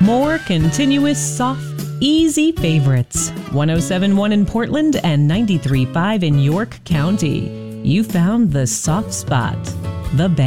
More continuous, soft, easy favorites. 107.1 in Portland and 93.5 in York County. You found the soft spot. The Bay.